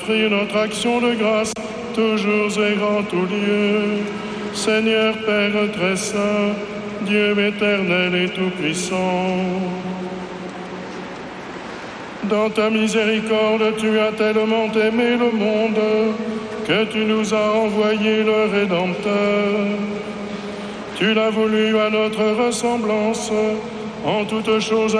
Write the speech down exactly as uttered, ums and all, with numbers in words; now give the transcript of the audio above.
offrir notre action de grâce, toujours et en tout lieu. Seigneur Père très saint, Dieu éternel et tout-puissant, dans ta miséricorde, tu as tellement aimé le monde que tu nous as envoyé le Rédempteur. Tu l'as voulu à notre ressemblance, en toutes choses